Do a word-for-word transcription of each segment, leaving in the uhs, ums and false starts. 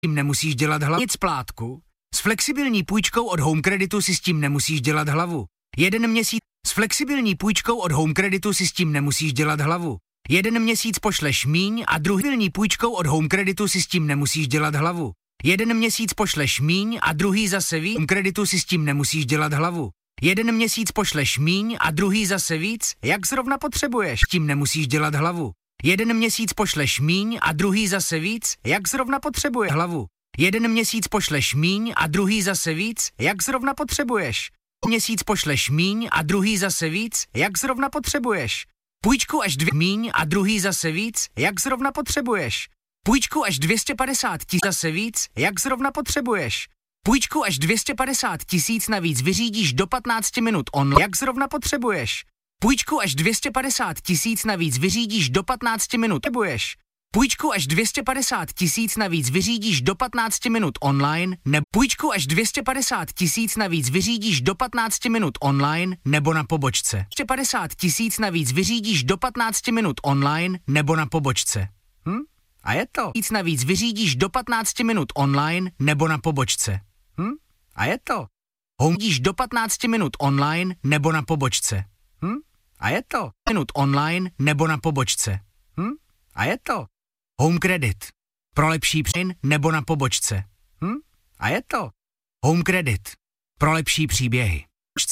tím nemusíš dělat hlavu. Nic plátku. S flexibilní půjčkou od Home Creditu si s tím nemusíš dělat hlavu. Jeden měsíc. S flexibilní půjčkou od Home Creditu si s tím nemusíš dělat hlavu. Jeden měsíc pošleš míň a druhý flexibilní půjčkou od Home Creditu si s tím nemusíš dělat hlavu. Jeden měsíc pošleš míň a druhý zase víc. Home Creditu si s tím nemusíš dělat hlavu. Jeden měsíc pošleš míň a druhý zase víc, jak zrovna potřebuješ. Tím nemusíš dělat hlavu. Jeden měsíc pošleš míň a druhý zase víc, jak zrovna potřebuješ. Hlavu. Jeden měsíc pošleš míň a druhý zase víc, jak zrovna potřebuješ. Měsíc pošleš míň a druhý zase víc, jak zrovna potřebuješ. Půjčku až dvě míň a druhý zase víc, jak zrovna potřebuješ. Půjčku až dvě stě padesát tisíc zase víc, jak zrovna potřebuješ. Půjčku až dvě stě padesát tisíc navíc vyřídíš do patnácti minut on, jak zrovna potřebuješ. Půjčku až dvě stě padesát tisíc navíc vyřídíš do patnácti minut potřebuješ. Půjčku až dvě stě padesát tisíc navíc vyřídíš do patnácti minut online, nebo půjčku až dvě stě padesát tisíc navíc vyřídíš do patnácti minut online, nebo na pobočce. dvě stě padesát tisíc navíc vyřídíš do patnácti minut online, nebo na pobočce. Hm? A je to. Víc navíc vyřídíš do patnácti minut online, nebo na pobočce. Hm? A je to. Home vidíš do patnácti minut online, nebo na pobočce. Hm? A je to. Minut online, nebo na pobočce. Hm? A je to. Home Credit. Pro lepší příběh nebo na pobočce. Hm? A je to. Home Credit. Pro lepší příběhy.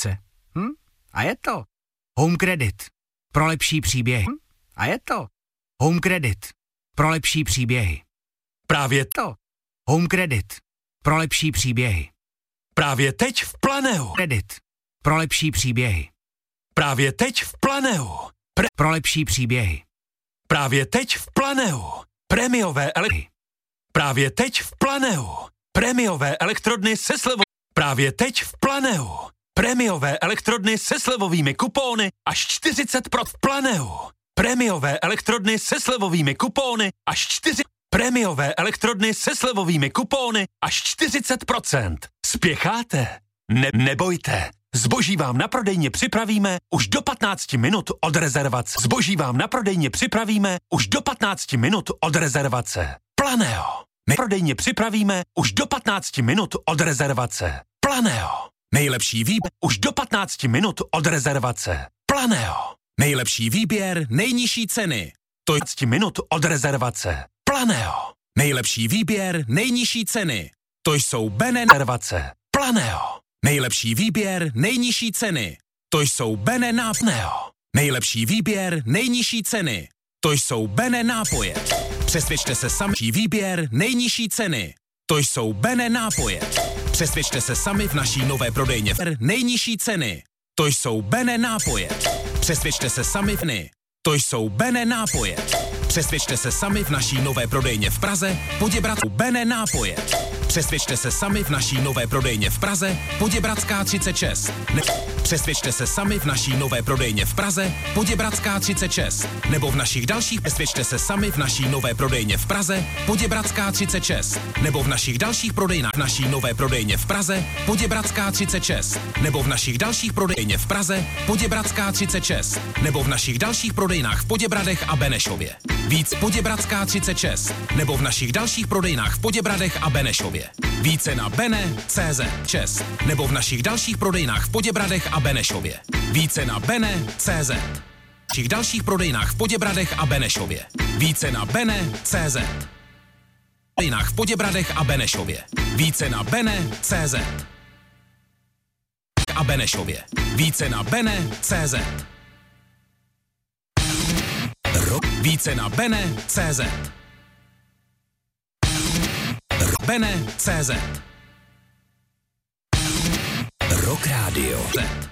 Hm? A je to. Home Credit. Pro lepší příběhy. Hm? A je to. Home Credit. Pro lepší příběhy. Právě to. Home Credit. Pro lepší příběhy. Právě teď v Planeu. Credit. Pro lepší příběhy. Právě teď v Planeu. Pre- pro lepší příběhy. Právě teď v Planeu. Prémiové ele- Právě teď v Planeu. Prémiové elektrodny se slevou. Právě teď v Planeu. Prémiové elektrodny se slevovými kupóny až čtyřicet procent v Planeu. Prémiové elektrodny se slevovými kupóny až čtyři Prémiové elektrodny se slevovými kupóny až čtyřicet procent. Spěcháte? Ne- nebojte. Zboží vám na prodejně připravíme už do patnácti minut od rezervace. Zboží vám na prodejně připravíme už do patnácti minut od rezervace. Planeo. My prodejně připravíme už do patnácti minut od rezervace. Planeo. Nejlepší výběr už do patnácti minut od rezervace. Planeo. Nejlepší výběr, nejnižší ceny. To je patnáct minut od rezervace. Planeo. Nejlepší výběr, nejnižší ceny. To jsou Bene rezervace. Planeo. Nejlepší výběr, nejnižší ceny. To jsou Bene nápoje. Nejlepší výběr, nejnižší ceny. To jsou Bene nápoje. Přesvědčte se sami. Výběr, nejnižší ceny. To jsou Bene nápoje. Přesvědčte se sami v naší nové prodejně. Nejnižší ceny. To jsou Bene nápoje. Přesvědčte se sami v ny. To jsou Bene nápoje. Přesvědčte se sami v naší nové prodejně v Praze, Poděbrat Bene nápoje. Přesvědčte se sami v naší nové prodejně v Praze, Poděbradská třicet šest. Ne- Přesvědčte se sami v naší nové prodejně v Praze, Poděbradská třicet šest. Nebo v našich dalších Přesvědčte se sami v naší nové prodejně v Praze, Poděbradská třicet šest. Nebo v našich dalších prodejnách v naší nové prodejně v Praze, Poděbradská třicet šest. Nebo v našich dalších prodejně v Praze, Poděbradská třicet šest. Nebo v našich dalších prodejnách v Poděbradech a Benešově. Víc Poděbradská třicet šest. Nebo v našich dalších prodejnách v Poděbradech a Benešově. Více na bene tečka cé zet šest. Nebo v našich dalších prodejnách v Poděbradech a Benešově. Více na bene tečka cé zet. V našich dalších prodejnách v Poděbradech a Benešově. Více na bene tečka cé zet. V prodejnách v Poděbradech a Benešově. Více na bene tečka cé zet. A Benešově. Více na bene tečka cé zet. Více na bene tečka cé zet. bene tečka cé zet. Rock Radio.